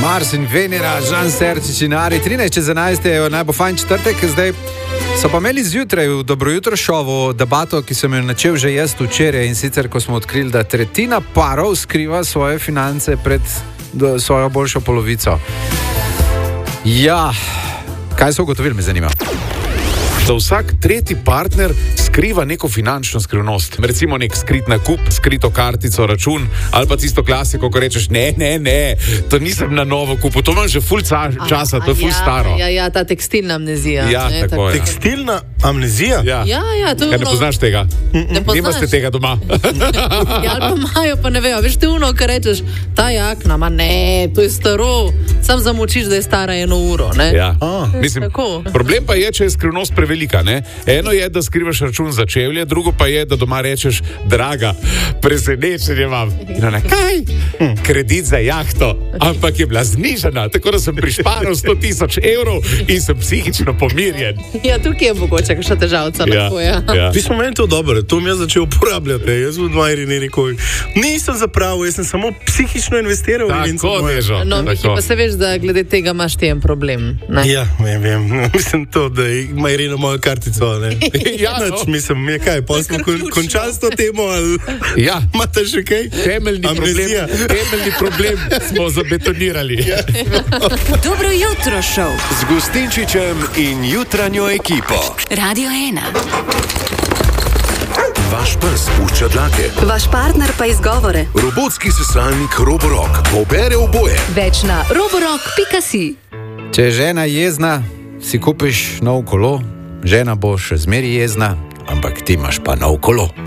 Mars in Venera, Žan Serčič in Ari. 13:11 je najbolj fajn četrtek. Zdaj so pa imeli zjutraj v Dobro jutro šovu debato, ki sem jo načel že jaz včeraj, in sicer ko smo odkrili, da tretjina parov skriva svoje finance pred svojo boljšo polovico. Ja, kaj so ugotovili, me zanima. Da vsak tretji partner skriva neko finančno skrivnost. Recimo nek skrit nakup, skrito kartico, račun, ali pa tisto klasiko, ko rečeš, ne, to nisem na novo kupil, to imam že ful časa, to je ful staro. Ja, ta tekstilna amnezija. Ja, tako je. Tekstilna amnezija? Ja, to je Kaj, ne poznaš tega? Ne poznaš? Nimaste tega doma? Ja, ali pa imajo, pa ne vejo. Veš, te uno, kar rečeš, ta jakna, ma ne, to je staro. Sam zamočiš, da je stara 1 uro, ne? Ja, mislim, problem pa je, če je skrivnost prevelika, ne? Eno je, da skrivaš račun za čevlje, drugo pa je, da doma rečeš, draga, presenečenje imam. In ona, kaj? Kredit za jahto, ampak je bila znižana, tako da sem prišparal 100.000 evrov in sem psihično pomirjen. Ja, tukaj je mogoče kakšna težavca lahko, ja. Vi smo meni to dobro, to mi je začel uporabljati. Jaz v Dvajri ne rekel, nisem zapravil, jaz sem samo psihično investiral. Tako, Nežo. No, Miki, pa se veš, da glede tega imaš ti en problem, ne? Ja, vem. Mislim to, da ima Irina mojo kartico, ne? Ja, no. Mislim, je kaj, pa smo končali s to temo, ali Ja. imate še kaj? Temeljni problem smo zabetonirali. Dobro jutro šov. Z Gustinčičem in jutranjo ekipo. Radio 1. Vaš pes pušča dlake. Vaš partner pa izgovore. Robotski sesalnik Roborock pobere oboje. Več na roborock.si. Če je žena jezna, si kupiš nov kolo, žena bo še zmeri jezna, ampak ti imaš pa nov kolo.